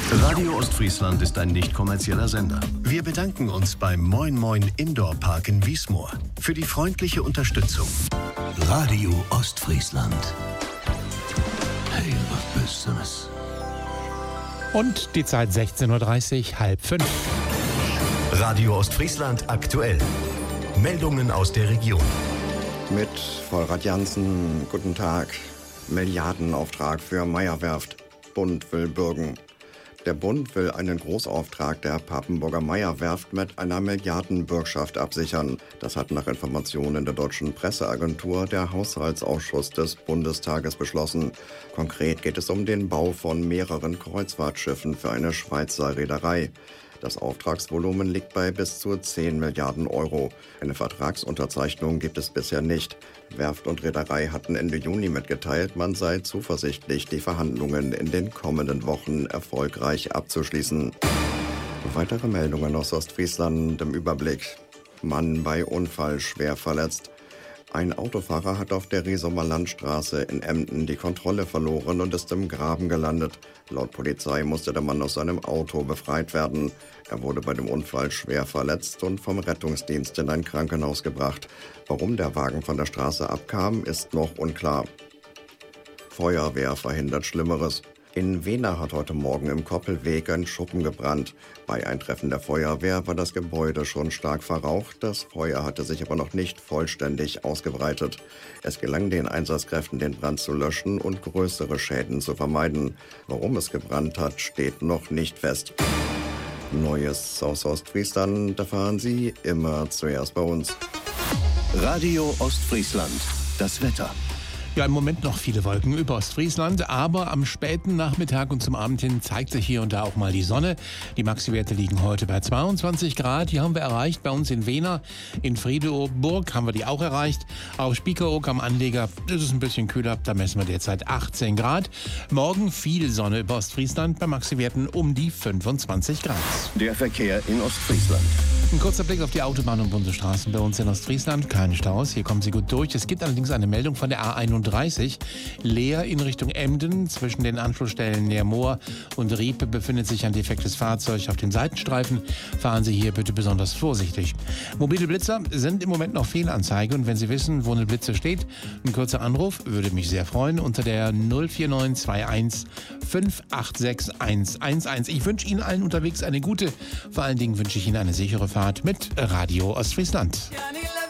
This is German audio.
Radio Ostfriesland ist ein nicht kommerzieller Sender. Wir bedanken uns beim Moin Moin Indoor Park in Wiesmoor für die freundliche Unterstützung. Radio Ostfriesland. Hey, was Besseres. Und die Zeit 16:30 Uhr, halb 5. Radio Ostfriesland aktuell. Meldungen aus der Region. Mit Volrad Jansen, guten Tag. Milliardenauftrag für Meyer-Werft. Bund will bürgen. Der Bund will einen Großauftrag der Papenburger Meyer-Werft mit einer Milliardenbürgschaft absichern. Das hat nach Informationen der deutschen Presseagentur der Haushaltsausschuss des Bundestages beschlossen. Konkret geht es um den Bau von mehreren Kreuzfahrtschiffen für eine Schweizer Reederei. Das Auftragsvolumen liegt bei bis zu 10 Milliarden Euro. Eine Vertragsunterzeichnung gibt es bisher nicht. Werft und Reederei hatten Ende Juni mitgeteilt, man sei zuversichtlich, die Verhandlungen in den kommenden Wochen erfolgreich abzuschließen. Weitere Meldungen aus Ostfriesland im Überblick. Mann bei Unfall schwer verletzt. Ein Autofahrer hat auf der Riesumer Landstraße in Emden die Kontrolle verloren und ist im Graben gelandet. Laut Polizei musste der Mann aus seinem Auto befreit werden. Er wurde bei dem Unfall schwer verletzt und vom Rettungsdienst in ein Krankenhaus gebracht. Warum der Wagen von der Straße abkam, ist noch unklar. Feuerwehr verhindert Schlimmeres. In Wehner hat heute Morgen im Koppelweg ein Schuppen gebrannt. Bei Eintreffen der Feuerwehr war das Gebäude schon stark verraucht. Das Feuer hatte sich aber noch nicht vollständig ausgebreitet. Es gelang den Einsatzkräften, den Brand zu löschen und größere Schäden zu vermeiden. Warum es gebrannt hat, steht noch nicht fest. Neues aus Ostfriesland erfahren Sie immer zuerst bei uns. Radio Ostfriesland. Das Wetter. Ja, im Moment noch viele Wolken über Ostfriesland, aber am späten Nachmittag und zum Abend hin zeigt sich hier und da auch mal die Sonne. Die Maxi-Werte liegen heute bei 22 Grad. Die haben wir erreicht bei uns in Wehner. In Friedeburg haben wir die auch erreicht. Auf Spiekeroog am Anleger ist es ein bisschen kühler. Da messen wir derzeit 18 Grad. Morgen viel Sonne über Ostfriesland bei Maxi-Werten um die 25 Grad. Der Verkehr in Ostfriesland. Ein kurzer Blick auf die Autobahn und Bundesstraßen bei uns in Ostfriesland. Keine Staus, hier kommen Sie gut durch. Es gibt allerdings eine Meldung von der A31. Leer in Richtung Emden. Zwischen den Anschlussstellen Neermoor und Riepe befindet sich ein defektes Fahrzeug auf dem Seitenstreifen. Fahren Sie hier bitte besonders vorsichtig. Mobile Blitzer sind im Moment noch Fehlanzeige. Und wenn Sie wissen, wo eine Blitze steht, ein kurzer Anruf würde mich sehr freuen unter der 04921 586 111. Ich wünsche Ihnen allen unterwegs eine gute, vor allen Dingen wünsche ich Ihnen eine sichere Fahrt mit Radio Ostfriesland.